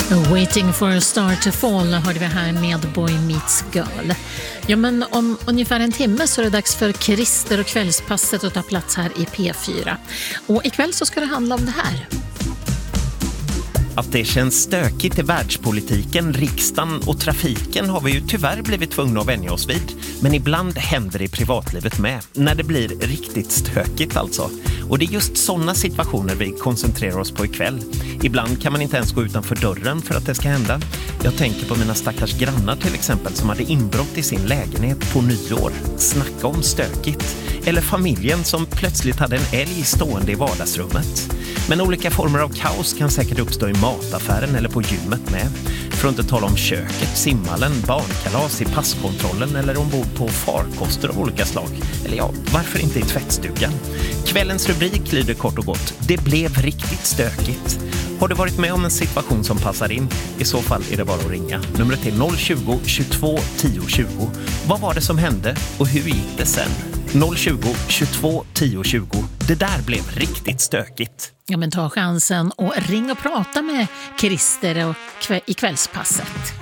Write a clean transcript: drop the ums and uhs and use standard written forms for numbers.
Waiting for a star to fall hörde vi här med Boy Meets Girl. Ja, men om ungefär en timme så är det dags för Christer och kvällspasset att ta plats här i P4. Och ikväll så ska det handla om det här. Att det känns stökigt i världspolitiken, riksdagen och trafiken har vi ju tyvärr blivit tvungna att vänja oss vid. Men ibland händer det i privatlivet med, när det blir riktigt stökigt alltså. Och det är just sådana situationer vi koncentrerar oss på ikväll. Ibland kan man inte ens gå utanför dörren för att det ska hända. Jag tänker på mina stackars grannar till exempel som hade inbrott i sin lägenhet på nyår. Snacka om stökigt. Eller familjen som plötsligt hade en älg stående i vardagsrummet. Men olika former av kaos kan säkert uppstå i mataffären eller på gymmet med. För att inte tala om köket, simhallen, barnkalas i passkontrollen eller ombord på farkoster av olika slag. Eller ja, varför inte i tvättstugan? Kvällens rubrik lyder kort och gott: det blev riktigt stökigt. Har du varit med om en situation som passar in? I så fall är det bara att ringa. Numret är 020 22 10 20. Vad var det som hände och hur gick det sen? 020 22 10 20. Det där blev riktigt stökigt. Ja, men ta chansen och ring och prata med Christer och i kvällspasset.